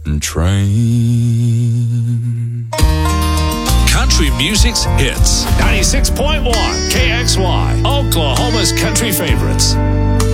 train. Country music's hits. 96.1 KXY, Oklahoma's country favorites.